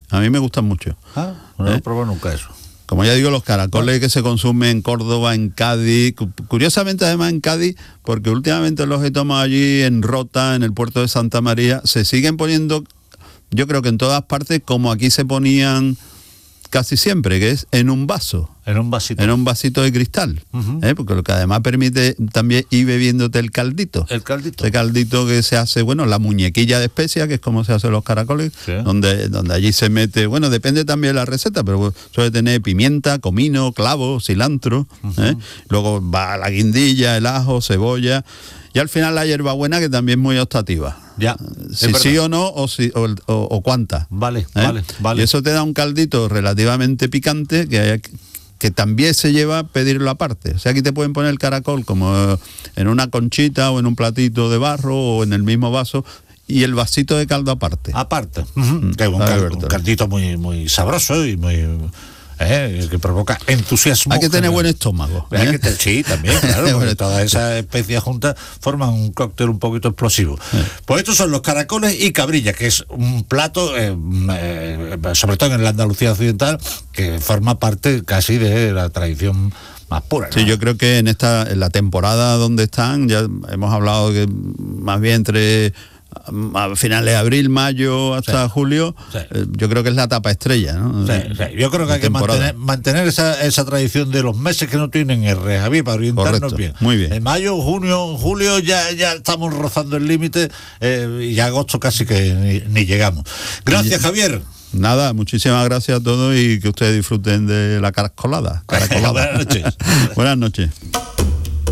a mí me gustan mucho. No he probado nunca eso. Como ya digo, los caracoles que se consumen en Córdoba, en Cádiz, curiosamente además en Cádiz, porque últimamente los he tomado allí en Rota, en el puerto de Santa María, se siguen poniendo, yo creo que en todas partes, como aquí se ponían casi siempre, que es en un vaso. En un vasito. En un vasito de cristal. Porque lo que además permite también ir bebiéndote el caldito. El caldito. Ese caldito que se hace, bueno, la muñequilla de especia, que es como se hacen los caracoles, sí. donde allí se mete, bueno, depende también de la receta, pero suele tener pimienta, comino, clavo, cilantro. Luego va la guindilla, el ajo, cebolla. Y al final la hierbabuena, que también es muy optativa. Ya. Si sí o no, o cuánta. Vale. Y eso te da un caldito relativamente picante que también se lleva a pedirlo aparte. O sea, aquí te pueden poner el caracol como en una conchita o en un platito de barro o en el mismo vaso y el vasito de caldo aparte. Aparte. Que es un caldito muy, muy sabroso y muy... que provoca entusiasmo. Hay que tener buen estómago. Sí, también, claro, porque todas esas especies juntas forman un cóctel un poquito explosivo. Pues estos son los caracoles y cabrilla, que es un plato, sobre todo en la Andalucía occidental, que forma parte casi de la tradición más pura, ¿no? Sí, yo creo que en la temporada donde están, ya hemos hablado que más bien entre a finales de abril, mayo hasta julio, yo creo que es la etapa estrella, ¿no? Yo creo que hay que mantener esa tradición de los meses que no tienen R, Javier, para orientarnos. Correcto, bien. Muy bien. En mayo, junio, julio ya estamos rozando el límite, y agosto casi que ni llegamos. Gracias, Javier. Nada, muchísimas gracias a todos y que ustedes disfruten de la caracolada. Buenas noches. Buenas noches.